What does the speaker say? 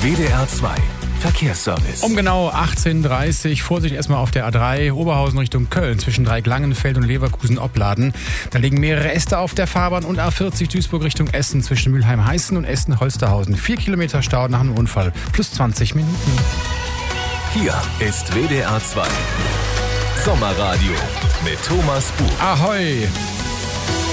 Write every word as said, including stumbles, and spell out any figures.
W D R zwei Verkehrsservice. Um genau achtzehn Uhr dreißig, Vorsicht erstmal auf der A drei, Oberhausen Richtung Köln, zwischen Dreiecklangenfeld und Leverkusen-Opladen. Da liegen mehrere Äste auf der Fahrbahn und A vierzig Duisburg Richtung Essen, zwischen Mülheim-Heißen und Essen-Holsterhausen. Vier Kilometer Stau nach einem Unfall, plus zwanzig Minuten. Hier ist W D R zwei Sommerradio mit Thomas Buch. Ahoi!